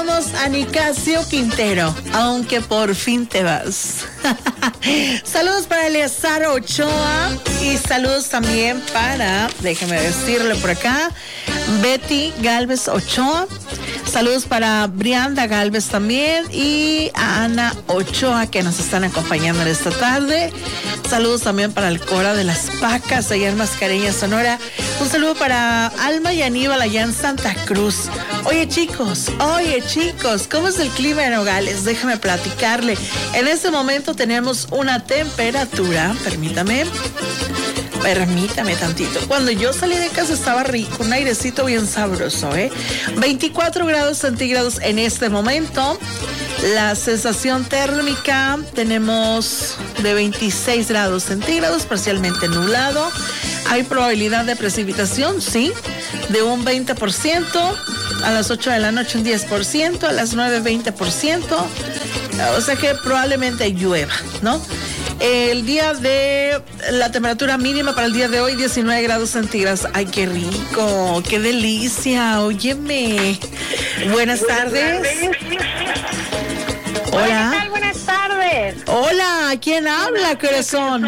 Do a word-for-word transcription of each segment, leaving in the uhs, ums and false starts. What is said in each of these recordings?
A Nicasio Quintero, aunque por fin te vas. Saludos para Eleazar Ochoa y saludos también para, déjame decirle por acá, Betty Galvez Ochoa. Saludos para Brianda Galvez también y a Ana Ochoa que nos están acompañando en esta tarde. Saludos también para el Cora de las Pacas allá en Mascareña, Sonora. Un saludo para Alma y Aníbal allá en Santa Cruz. Oye chicos, oye chicos, ¿cómo es el clima en Nogales? Déjame platicarle. En este momento tenemos una temperatura, permítame, permítame tantito. Cuando yo salí de casa estaba rico, un airecito bien sabroso, ¿eh? veinticuatro grados centígrados en este momento. La sensación térmica tenemos de veintiséis grados centígrados, parcialmente nublado. Hay probabilidad de precipitación, sí, de un veinte por ciento. A las ocho de la noche un diez por ciento, a las nueve veinte por ciento. O sea que probablemente llueva, ¿no? El día de la temperatura mínima para el día de hoy, diecinueve grados centígrados. ¡Ay, qué rico! ¡Qué delicia! Óyeme. Buenas tardes. Hola. ¿Qué tal? Buenas tardes. Hola, ¿quién habla, corazón?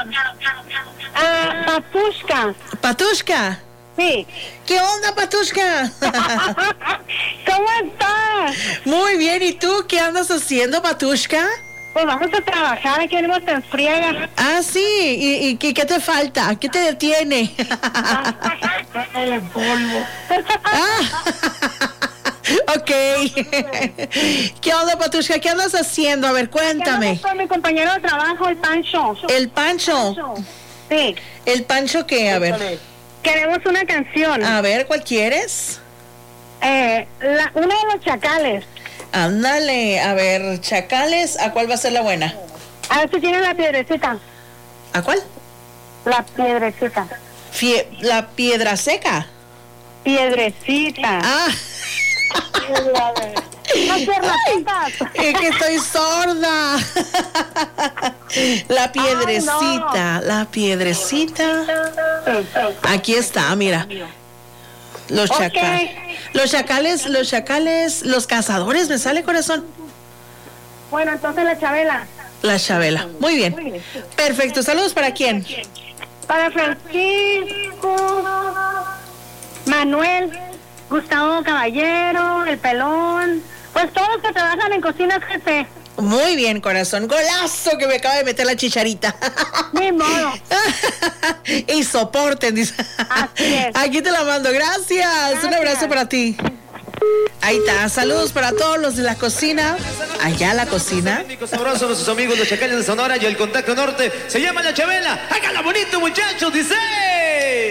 Ah, Patushka. ¿Patushka? Sí. ¿Qué onda, Patushka? ¿Cómo estás? Muy bien, ¿y tú qué andas haciendo, Patushka? Pues vamos a trabajar, aquí venimos en friega. Ah, sí, ¿y, y qué, qué te falta? ¿Qué te detiene? El polvo. Ah. Ok. ¿Qué onda, Patushka? ¿Qué andas haciendo? A ver, cuéntame. Con mi compañero de trabajo, el Pancho. ¿El Pancho? Sí. ¿El Pancho qué? A ver. Queremos una canción. A ver, ¿cuál quieres? Eh, la, una de los chacales. Ándale, a ver, chacales, ¿a cuál va a ser la buena? A ver si tiene la piedrecita. ¿A cuál? La piedrecita. Fie- la piedra seca. Piedrecita. Ah. Las piernecitas. Es que estoy sorda. La piedrecita, Ay, no. la piedrecita. Aquí está, mira. Los Ok. chacales. Los chacales, los chacales, los cazadores, me sale, corazón. Bueno, entonces la Chabela. La Chabela. Muy bien. Perfecto. Saludos para quién. Para Francisco, Manuel, Gustavo Caballero, El Pelón, pues todos los que trabajan en Cocinas G C. Muy bien, corazón. Golazo que me acaba de meter la chicharita. Ni modo. Y soporten, dice. Así es. Aquí te la mando. Gracias. Gracias. Un abrazo para ti. Ahí está. Saludos para todos los de la cocina. Allá la cocina. Sabrosos nuestros amigos los chacales de Sonora y el Contacto Norte. Se llama La Chabela. Hágala bonito, muchachos, dice.